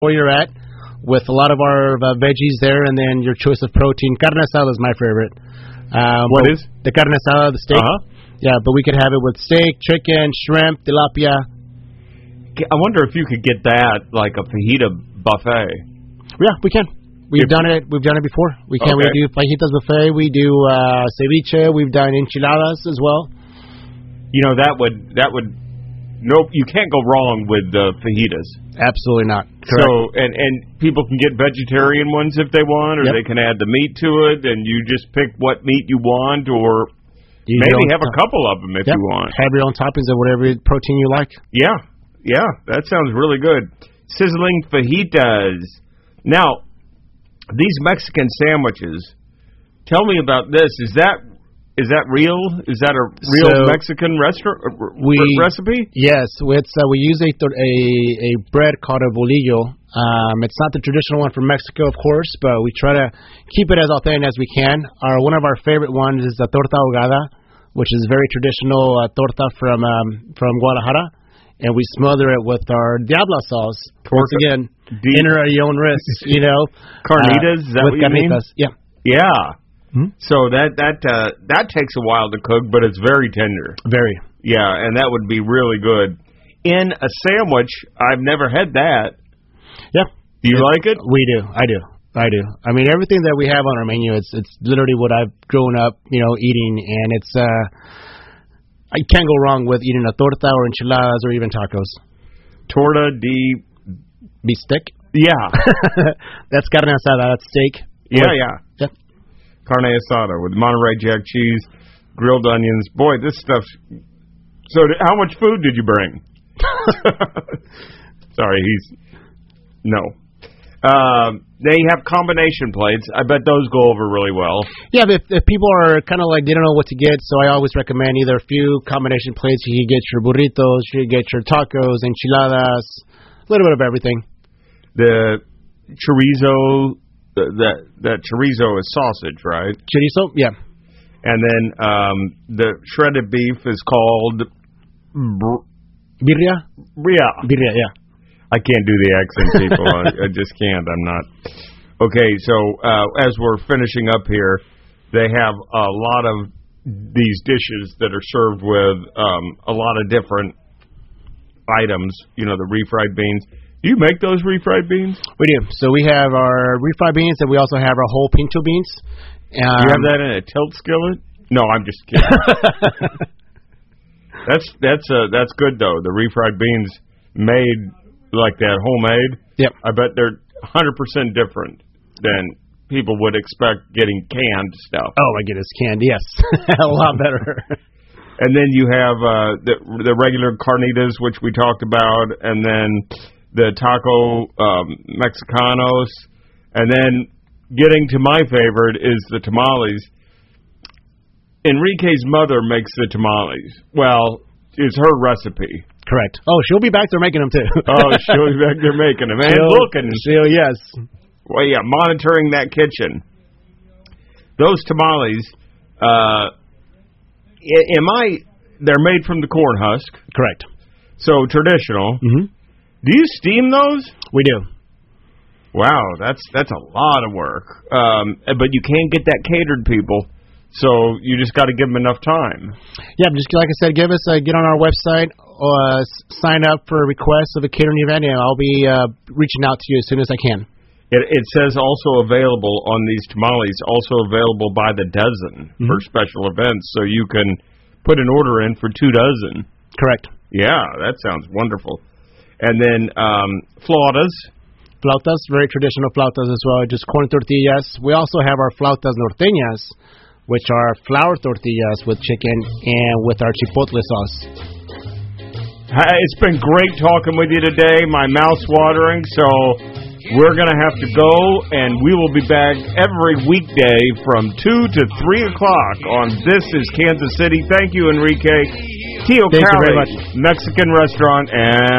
where you're at, with a lot of our veggies there, and then your choice of protein. Carne asada is my favorite. What is? The carne asada, the steak. Yeah, but we could have it with steak, chicken, shrimp, tilapia. I wonder if you could get that like a fajita buffet. Yeah, we can. We've done it before. We can. Okay. We do fajitas buffet. We do ceviche. We've done enchiladas as well. You know, that would. Nope, you can't go wrong with the fajitas. Absolutely not. Correct. So, and people can get vegetarian ones if they want, or they can add the meat to it, and you just pick what meat you want, or maybe have a couple of them if you want. Have your own toppings of whatever protein you like. Yeah, that sounds really good. Sizzling fajitas. Now, these Mexican sandwiches, tell me about this. Is that real? Is that a real Mexican recipe? Yes, we use a bread called a bolillo. It's not the traditional one from Mexico, of course, but we try to keep it as authentic as we can. One of our favorite ones is the torta ahogada, which is very traditional torta from Guadalajara, and we smother it with our Diabla sauce. Once again, enter at your own risk, Carnitas, is that what you carnitas, mean? Yeah. Hmm? So that takes a while to cook, but it's very tender. Very. Yeah, and that would be really good. In a sandwich, I've never had that. Yeah. Do you like it? We do. I do. I mean, everything that we have on our menu, it's literally what I've grown up, eating, and it's I can't go wrong with eating a torta or enchiladas or even tacos. Torta de bistec. Yeah. That's carne asada. That's steak. Yeah. Carne asada with Monterey Jack cheese, grilled onions. Boy, this stuff. So, how much food did you bring? Sorry, no. They have combination plates. I bet those go over really well. Yeah, but if people are kind of like they don't know what to get, so I always recommend either a few combination plates. You can get your burritos, you can get your tacos, enchiladas, a little bit of everything. The chorizo. That chorizo is sausage, right? Chorizo, yeah. And then the shredded beef is called birria. Birria, yeah. I can't do the accent, people. I just can't. I'm not. Okay, so as we're finishing up here, they have a lot of these dishes that are served with a lot of different items. The refried beans. Do you make those refried beans? We do. So we have our refried beans, and we also have our whole pinto beans. You have that in a tilt skillet? No, I'm just kidding. That's good though. The refried beans made like that, homemade. Yep. I bet they're 100% different than people would expect getting canned stuff. Oh my goodness, canned, yes, a lot better. And then you have the regular carnitas, which we talked about, and then the taco mexicanos, and then getting to my favorite is the tamales. Enrique's mother makes the tamales. Well, it's her recipe. Correct. Oh, she'll be back there making them too. She'll be back there making them. And looking. Yes. Well, yeah, monitoring that kitchen. Those tamales, they're made from the corn husk. Correct. So traditional. Mm-hmm. Do you steam those? We do. Wow, that's a lot of work. But you can't get that catered, people. So you just got to give them enough time. Yeah, just like I said, get on our website, sign up for a request of a catering event, and I'll be reaching out to you as soon as I can. It says also available on these tamales, also available by the dozen for special events, so you can put an order in for 2 dozen. Correct. Yeah, that sounds wonderful. And then flautas. Flautas, very traditional flautas as well, just corn tortillas. We also have our flautas norteñas, which are flour tortillas with chicken and with our chipotle sauce. It's been great talking with you today. My mouth's watering, so we're going to have to go, and we will be back every weekday from 2 to 3 o'clock on This is Kansas City. Thank you, Enrique. Tio Cali, Mexican restaurant, and